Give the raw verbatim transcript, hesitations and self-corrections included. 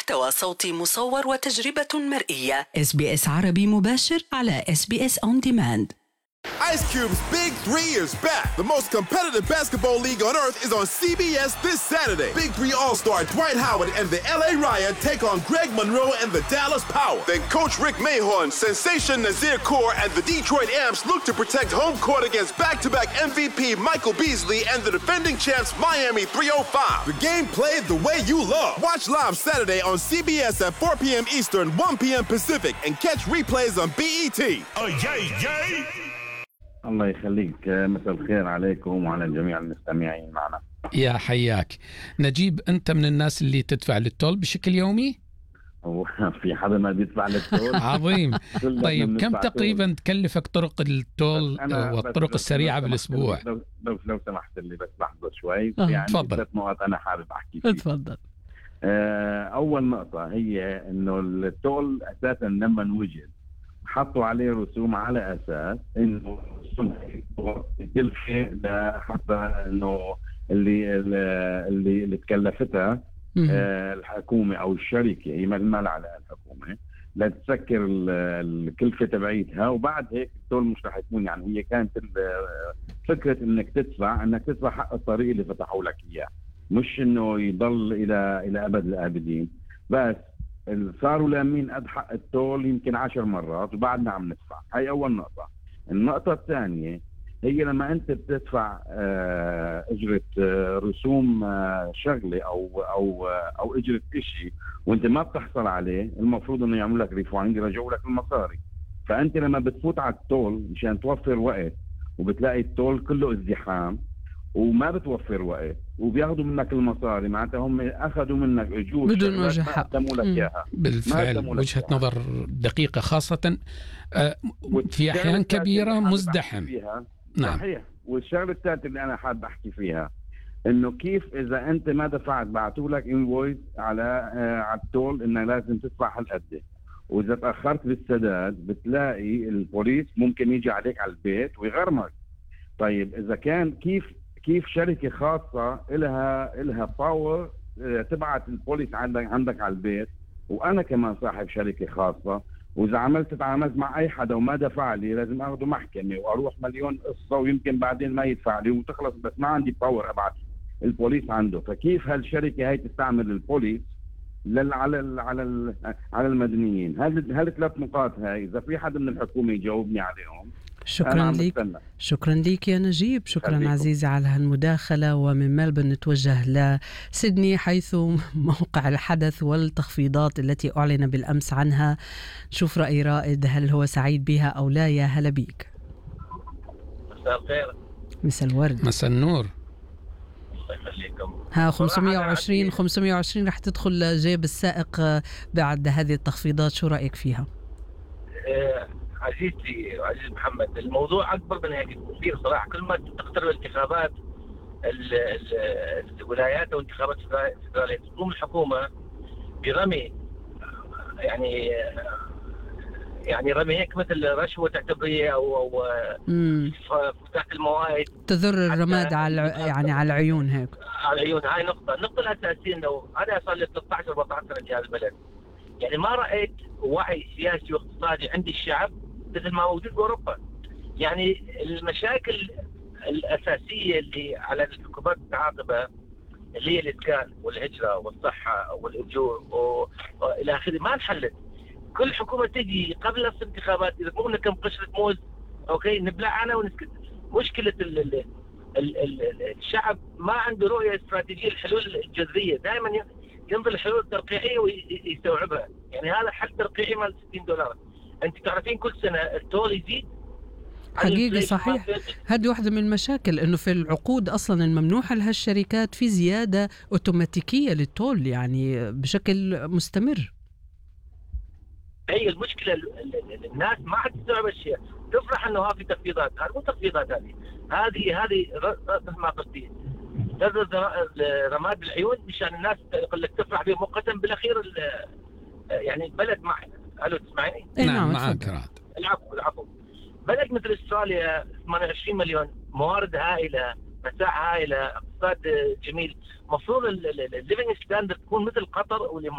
محتوى صوتي مصور وتجربة مرئية. إس بي إس عربي مباشر على إس بي إس On Demand. Ice Cube's Big Three is back. The most competitive basketball league on earth is on C B S this Saturday. Big Three All-Star Dwight Howard and the L A Riot take on Greg Monroe and the Dallas Power. Then Coach Rick Mahorn, Sensation Nazir Kaur, and the Detroit Amps look to protect home court against back-to-back M V P Michael Beasley and the defending champs Miami three oh five. The game played the way you love. Watch live Saturday on C B S at four p.m. Eastern, one p.m. Pacific, and catch replays on B E T. Oh, yay, yay! الله يخليك. مساء الخير عليكم وعلى جميع المستمعين معنا. يا حياك. نجيب، أنت من الناس اللي تدفع للتول بشكل يومي؟ في حدا ما بيدفع للتول؟ عظيم. طيب كم تقريبا تكلفك طرق التول والطرق السريعة بالأسبوع؟ لو, لو, لو سمحت لي بس لحظة شوي. آه. يعني تفضل. ثلاث نقط أنا حابب أحكي فيها. تفضل. أول نقطة هي إنه التول أساسا لما نوجد حطوا عليه رسوم على أساس إنه تكلفة لحتى إنه اللي اللي اللي تكلفتها آه الحكومة أو الشركة، هي ما على الحكومة، لا تسكر الكلفة تبعيتها، وبعد هيك التول مش رح يكون. يعني هي كانت فكرة إنك تدفع إنك تدفع حق الطريق اللي فتحوا لك إياه، مش إنه يضل إلى إلى أبد الآبدين. بس صاروا لامين قد حق التول يمكن عشر مرات وبعدنا عم ندفع. هاي أول نقطة. النقطة الثانية هي لما أنت بتدفع آه أجرة آه رسوم آه شغلة أو أو آه أو أجرة إشي وأنت ما بتحصل عليه، المفروض إنه يعملوا لك ريفايند، يرجعوا لك المصاري. فأنت لما بتفوت على التول مشان توفر وقت وبتلاقي التول كله ازدحام وما بتوفر وقت وبياخدوا منك المصاري، معناتها هم أخذوا منك أجور بدون وجه حق. بالفعل وجهة نظر دقيقة، خاصة في أحيان كبيرة مزدحم. نعم. صحيح. والشغلة الثالثة اللي أنا حاب أحكي فيها إنه كيف إذا أنت ما دفعت بعتوا لك إنفويس على آه على التول إنه لازم تدفع هالقد، وإذا تأخرت بالسداد بتلاقي البوليس ممكن يجي عليك على البيت ويغرمك. طيب إذا كان كيف كيف شركة خاصة إلها إلها باور تبعت البوليس عندك عندك على البيت، وأنا كمان صاحب شركة خاصة، وإذا عملت تعاملت مع أي حدا وما دفع لي لازم أخذه محكمة وأروح مليون قصة ويمكن بعدين ما يدفع لي وتخلص، بس ما عندي باور أبعت البوليس عنده. فكيف هالشركة هاي تستعمل البوليس لل على ال على ال على المدنيين؟ هل هالثلاث نقاط هاي إذا في حدا من الحكومة يجاوبني عليهم. شكرا لك. شكرا لك يا نجيب. شكرا خليكم. عزيزي على هالمداخلة. ومن ملبورن نتوجه لسيدني حيث موقع الحدث والتخفيضات التي أعلن بالأمس عنها. شوف رأي رائد، هل هو سعيد بها أو لا؟ يا هلا بيك. مساء الخير. مساء الورد. مساء النور. ها خمسمية وعشرين خمسمية وعشرين رح تدخل جيب السائق بعد هذه التخفيضات، شو رأيك فيها؟ عزيزتي وعزيز محمد، الموضوع أكبر من هيك كثير صراحة. كل ما تقترب الانتخابات الولايات أو انتخابات فدرالية تقوم الحكومة برمي يعني يعني رمي هيك مثل رشوة تعتبرية أو أو فتح الموائد تذر الرماد على يعني على العيون هيك على العيون. هاي نقطة. النقطة الأساسية إنه أنا صار لي ثلاثة عشر أربعة عشر سنة في هذا البلد، يعني ما رأيت وعي سياسي واقتصادي عند الشعب مثل ما موجود بأوروبا. يعني المشاكل الأساسية اللي على الحكومات المتعاقبة اللي هي الإسكان والهجرة والصحة والأجور وإلى آخره ما انحلت. كل حكومة تجي قبل الانتخابات يذكرون كم قشرة موز أوكي نبلعنا ونسكت. مشكلة ال ال ال ال الشعب ما عنده رؤية استراتيجية الحلول الجذرية، دائما ينظر الحلول الترقيعية ويستوعبها. يعني هذا حل ترقيعي مال ستين دولار. أنت تعرفين كل سنة التول يزيد حقيقي. صحيح. هذه واحدة من المشاكل، إنه في العقود أصلا الممنوحة لهالشركات في زيادة أوتوماتيكية للتول يعني بشكل مستمر. هي المشكلة الناس ما حد تستوعب الشيء، تفرح إنه ها في تخفيضات. هذه مو تخفيضات، هذه هذه هذه مثل ما قلتي تزرد رماد العيون مشان الناس يقول لك تفرح به مؤقتا، بالأخير يعني البلد ما قالوا تسمعيني؟ نعم معك راد. العفو العفو. بلد مثل استراليا ثمانية وعشرين مليون، موارد هائلة، مساحة هائلة، اقتصاد جميل، مفروض الليفينج ستاندرد تكون مثل قطر والإمارات.